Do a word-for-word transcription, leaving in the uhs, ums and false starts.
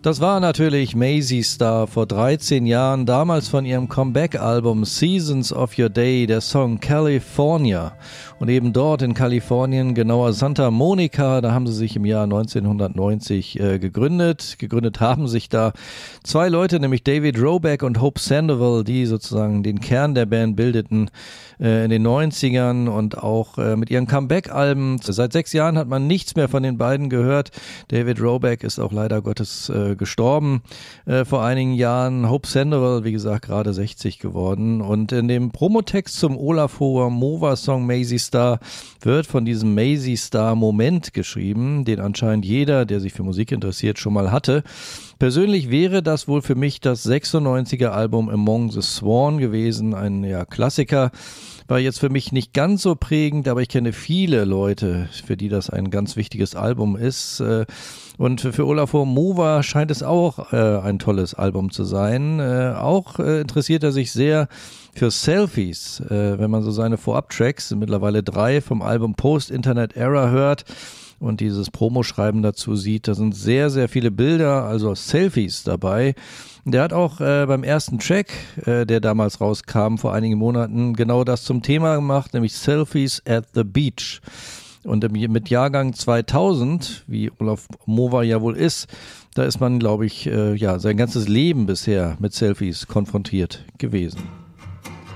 Das war natürlich Mazzy Star vor dreizehn Jahren, damals von ihrem Comeback-Album Seasons of Your Day, der Song California. Und eben dort in Kalifornien, genauer Santa Monica, da haben sie sich im Jahr neunzehnhundertneunzig äh, gegründet. Gegründet haben sich da zwei Leute, nämlich David Roback und Hope Sandoval, die sozusagen den Kern der Band bildeten äh, in den neunzigern und auch äh, mit ihren Comeback-Alben. Seit sechs Jahren hat man nichts mehr von den beiden gehört. David Roback ist auch leider Gottes äh, gestorben äh, vor einigen Jahren. Hope Sandoval, wie gesagt, gerade sechzig geworden. Und in dem Promotext zum Olafur Mova-Song Mazzy Star wird von diesem Mazzy Star-Moment geschrieben, den anscheinend jeder, der sich für Musik interessiert, schon mal hatte. Persönlich wäre das wohl für mich das sechsundneunziger Album Among the Sworn gewesen, ein ja, Klassiker. War jetzt für mich nicht ganz so prägend, aber ich kenne viele Leute, für die das ein ganz wichtiges Album ist. Und für Olafur Mova scheint es auch ein tolles Album zu sein. Auch interessiert er sich sehr für Selfies, wenn man so seine Vorab-Tracks, mittlerweile drei vom Album Post-Internet Era hört und dieses Promoschreiben dazu sieht, da sind sehr, sehr viele Bilder, also Selfies dabei. Der hat auch äh, beim ersten Track, äh, der damals rauskam vor einigen Monaten, genau das zum Thema gemacht, nämlich Selfies at the Beach. Und im, mit Jahrgang zweitausend, wie Olaf Mova ja wohl ist, da ist man, glaube ich, äh, ja, sein ganzes Leben bisher mit Selfies konfrontiert gewesen.